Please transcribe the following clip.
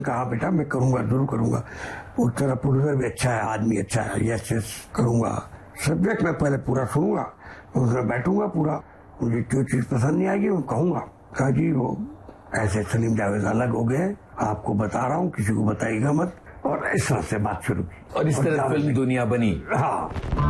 कहा बेटा मैं करूंगा, जरूर करूंगा। वो तेरा प्रोड्यूसर भी अच्छा है, आदमी अच्छा है, यस यस करूंगा। सब्जेक्ट मैं पहले पूरा सुनूंगा, उसमें बैठूंगा पूरा, मुझे जो चीज पसंद नहीं आएगी वो कहूंगा। कहा जी वो ऐसे सलीम जावेद अलग हो गए, आपको बता रहा हूँ, किसी को बताइएगा मत। और इस तरह से बात शुरू की और इस तरह फिल्म दुनिया बनी। हाँ।